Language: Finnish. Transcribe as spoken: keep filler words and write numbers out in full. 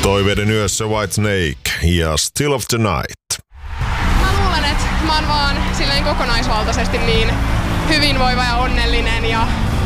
Toiveiden yössä Whitesnake ja Still of the Night. Mä luulen, että mä oon vaan silleen kokonaisvaltaisesti niin hyvinvoiva ja onnellinen ja